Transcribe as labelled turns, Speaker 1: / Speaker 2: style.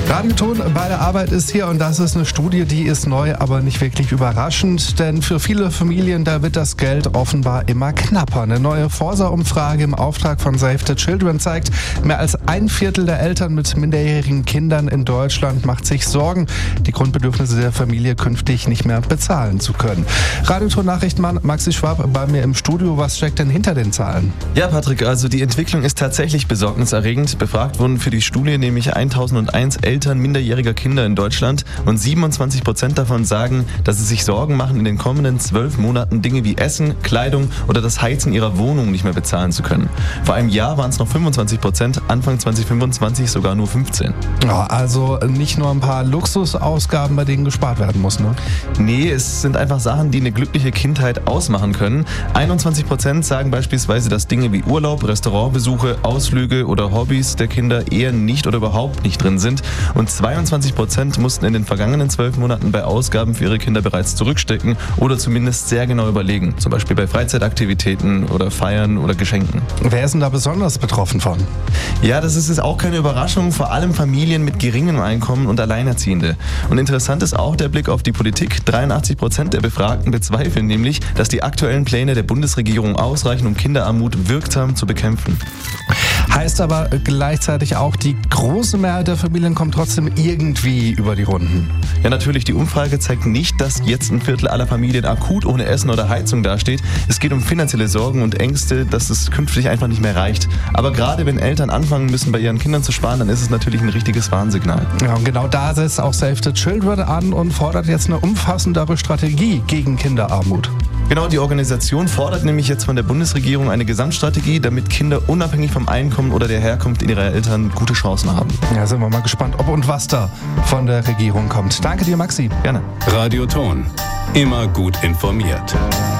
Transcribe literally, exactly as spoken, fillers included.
Speaker 1: Radioton bei der Arbeit ist hier und das ist eine Studie, die ist neu, aber nicht wirklich überraschend, denn für viele Familien, da wird das Geld offenbar immer knapper. Eine neue Forsa-Umfrage im Auftrag von Save the Children zeigt, mehr als ein Viertel der Eltern mit minderjährigen Kindern in Deutschland macht sich Sorgen, die Grundbedürfnisse der Familie künftig nicht mehr bezahlen zu können. Radioton-Nachrichtenmann Maxi Schwab bei mir im Studio. Was steckt denn hinter den Zahlen?
Speaker 2: Ja, Patrick, also die Entwicklung ist tatsächlich besorgniserregend. Befragt wurden für die Studie nämlich eintausendeins Eltern minderjähriger Kinder in Deutschland und siebenundzwanzig Prozent davon sagen, dass sie sich Sorgen machen, in den kommenden zwölf Monaten Dinge wie Essen, Kleidung oder das Heizen ihrer Wohnung nicht mehr bezahlen zu können. Vor einem Jahr waren es noch fünfundzwanzig Prozent, Anfang zwanzig fünfundzwanzig sogar nur fünfzehn.
Speaker 1: Ja, also nicht nur ein paar Luxusausgaben, bei denen gespart werden muss, ne?
Speaker 2: Nee, es sind einfach Sachen, die eine glückliche Kindheit ausmachen können. einundzwanzig Prozent sagen beispielsweise, dass Dinge wie Urlaub, Restaurantbesuche, Ausflüge oder Hobbys der Kinder eher nicht oder überhaupt nicht drin sind. Und zweiundzwanzig Prozent mussten in den vergangenen zwölf Monaten bei Ausgaben für ihre Kinder bereits zurückstecken oder zumindest sehr genau überlegen. Zum Beispiel bei Freizeitaktivitäten oder Feiern oder Geschenken.
Speaker 1: Wer ist denn da besonders betroffen von?
Speaker 2: Ja, das ist auch keine Überraschung. Vor allem Familien mit geringem Einkommen und Alleinerziehende. Und interessant ist auch der Blick auf die Politik. dreiundachtzig Prozent der Befragten bezweifeln nämlich, dass die aktuellen Pläne der Bundesregierung ausreichen, um Kinderarmut wirksam zu bekämpfen.
Speaker 1: Heißt aber gleichzeitig auch, die große Mehrheit der Familien kommt trotzdem irgendwie über die Runden.
Speaker 2: Ja, natürlich, die Umfrage zeigt nicht, dass jetzt ein Viertel aller Familien akut ohne Essen oder Heizung dasteht. Es geht um finanzielle Sorgen und Ängste, dass es künftig einfach nicht mehr reicht. Aber gerade wenn Eltern anfangen müssen, bei ihren Kindern zu sparen, dann ist es natürlich ein richtiges Warnsignal.
Speaker 1: Ja, und genau da setzt auch Save the Children an und fordert jetzt eine umfassendere Strategie gegen Kinderarmut.
Speaker 2: Genau, die Organisation fordert nämlich jetzt von der Bundesregierung eine Gesamtstrategie, damit Kinder unabhängig vom Einkommen oder der Herkunft ihrer Eltern gute Chancen haben.
Speaker 1: Ja, sind wir mal gespannt, ob und was da von der Regierung kommt. Danke dir, Maxi.
Speaker 2: Gerne.
Speaker 3: Radioton. Immer gut informiert.